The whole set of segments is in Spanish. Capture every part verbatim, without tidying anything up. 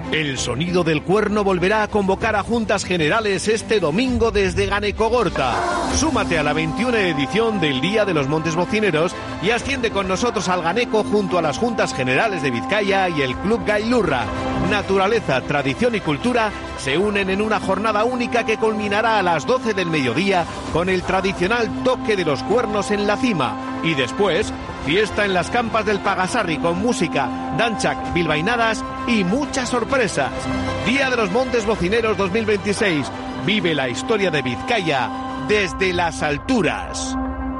El sonido del cuerno volverá a convocar a Juntas Generales este domingo desde Ganecogorta. Súmate a la veintiuna edición del Día de los Montes Bocineros y asciende con nosotros al Ganeco junto a las Juntas Generales de Vizcaya y el Club Gailurra. Naturaleza, tradición y cultura se unen en una jornada única que culminará a las doce del mediodía con el tradicional toque de los cuernos en la cima. Y después, fiesta en las campas del Pagasarri con música, danchak, bilbainadas y muchas sorpresas. Día de los Montes Bocineros dos mil veintiséis. Vive la historia de Vizcaya desde las alturas.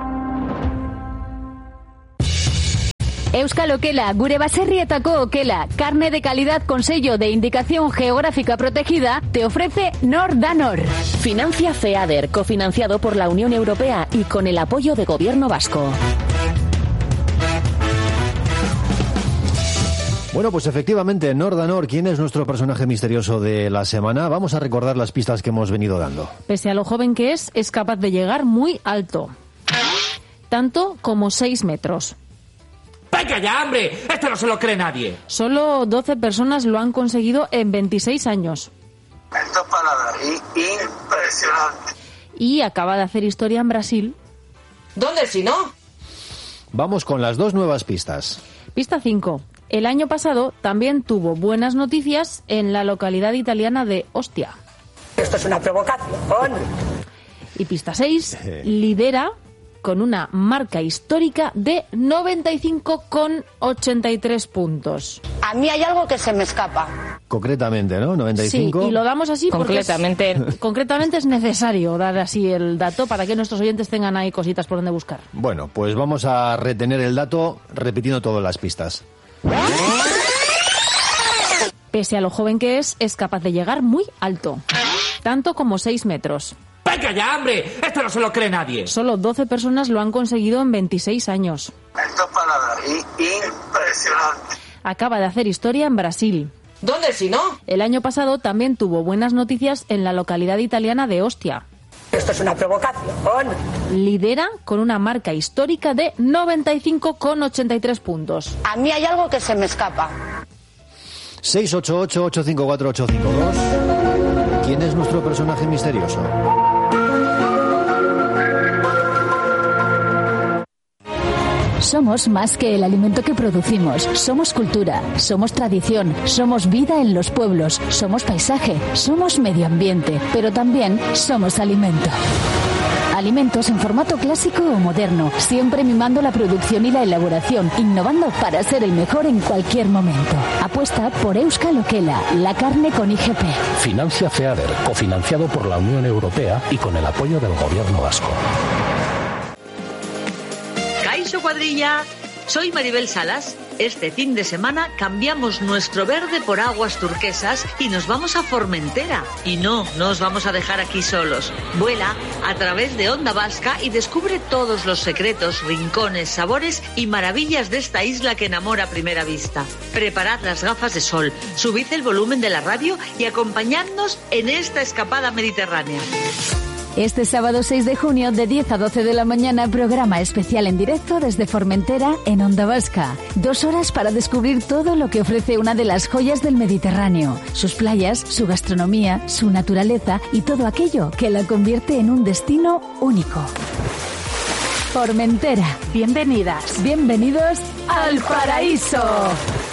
Euskal Okela, gure baserrietako okela, carne de calidad con sello de indicación geográfica protegida, te ofrece Nor da Nor. Financia FEADER, cofinanciado por la Unión Europea y con el apoyo de Gobierno Vasco. Bueno, pues efectivamente, Nor da Nor, ¿quién es nuestro personaje misterioso de la semana? Vamos a recordar las pistas que hemos venido dando. Pese a lo joven que es, es capaz de llegar muy alto. Tanto como seis metros. ¡Venga ya, hombre! ¡Esto no se lo cree nadie! Solo doce personas lo han conseguido en veintiséis años. Esto es paladar impresionante. Y acaba de hacer historia en Brasil. ¿Dónde si no? Vamos con las dos nuevas pistas. Pista cinco. El año pasado también tuvo buenas noticias en la localidad italiana de Ostia. Esto es una provocación. Y pista seis. Lidera con una marca histórica de noventa y cinco coma ochenta y tres puntos. A mí hay algo que se me escapa. Concretamente, ¿no? noventa y cinco. Sí, y lo damos así concretamente. porque es, concretamente es necesario dar así el dato para que nuestros oyentes tengan ahí cositas por donde buscar. Bueno, pues vamos a retener el dato repitiendo todas las pistas. Pese a lo joven que es, es capaz de llegar muy alto. Tanto como seis metros. ¡Venga ya, hombre! ¡Esto no se lo cree nadie! Solo doce personas lo han conseguido en veintiséis años. Esto es paladar impresionante. Acaba de hacer historia en Brasil. ¿Dónde si no? El año pasado también tuvo buenas noticias en la localidad italiana de Ostia. Esto es una provocación. Lidera con una marca histórica de noventa y cinco coma ochenta y tres puntos. A mí hay algo que se me escapa. seis ocho ocho, ocho cinco cuatro, ocho cinco dos. ¿Quién es nuestro personaje misterioso? Somos más que el alimento que producimos. Somos cultura, somos tradición, somos vida en los pueblos, somos paisaje, somos medio ambiente, pero también somos alimento. Alimentos en formato clásico o moderno, siempre mimando la producción y la elaboración, innovando para ser el mejor en cualquier momento. Apuesta por Euskal Okela, la carne con I G P. Financia FEADER, cofinanciado por la Unión Europea y con el apoyo del Gobierno Vasco. Caixo Cuadrilla, soy Maribel Salas. Este fin de semana cambiamos nuestro verde por aguas turquesas y nos vamos a Formentera. Y no, no os vamos a dejar aquí solos. Vuela a través de Onda Vasca y descubre todos los secretos, rincones, sabores y maravillas de esta isla que enamora a primera vista. Preparad las gafas de sol, subid el volumen de la radio y acompañadnos en esta escapada mediterránea. Este sábado seis de junio, de diez a doce de la mañana, programa especial en directo desde Formentera en Onda Vasca. Dos horas para descubrir todo lo que ofrece una de las joyas del Mediterráneo. Sus playas, su gastronomía, su naturaleza y todo aquello que la convierte en un destino único. Formentera. Bienvenidas. Bienvenidos al paraíso.